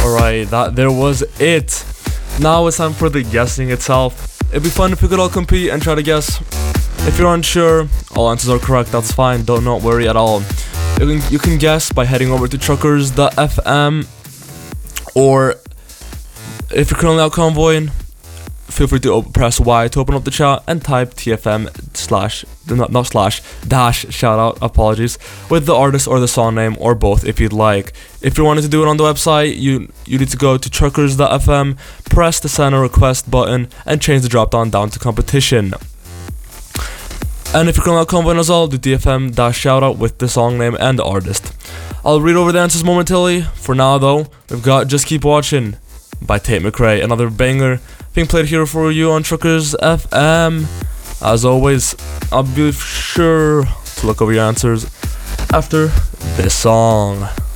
Alright, that there was it. Now it's time for the guessing itself. It'd be fun if we could all compete and try to guess. If you're unsure, all answers are correct, that's fine, don't not worry at all. You can guess by heading over to truckers.fm, or if you're currently out convoying, feel free to press Y to open up the chat and type TFM dash shoutout, apologies, with the artist or the song name, or both if you'd like. If you wanted to do it on the website, you need to go to truckers.fm, press the send a request button, and change the drop down to competition. And if you're currently out convoying as well, do TFM dash shoutout with the song name and the artist. I'll read over the answers momentarily. For now though, we've got Just Keep Watching by Tate McRae, another banger being played here for you on Truckers FM. As always, I'll be sure to look over your answers after this song.